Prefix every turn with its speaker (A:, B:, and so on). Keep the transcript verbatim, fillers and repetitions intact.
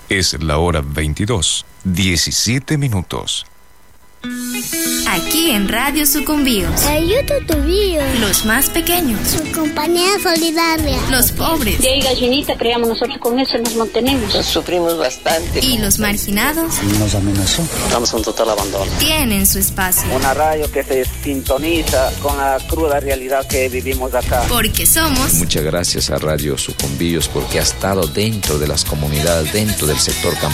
A: Es la hora veintidós, diecisiete minutos.
B: Aquí en Radio Sucumbíos.
C: Ayuda a tu vida.
B: Los más pequeños.
C: Su compañía solidaria.
B: Los pobres.
D: Y ahí gallinita creamos nosotros, con eso nos mantenemos.
E: Nos sufrimos bastante.
B: Y los marginados.
F: Nos amenazó.
G: Estamos en total abandono.
B: Tienen su espacio.
H: Una radio que se sintoniza con la cruda realidad que vivimos acá.
B: Porque somos.
I: Muchas gracias a Radio Sucumbíos porque ha estado dentro de las comunidades, dentro del sector campesino.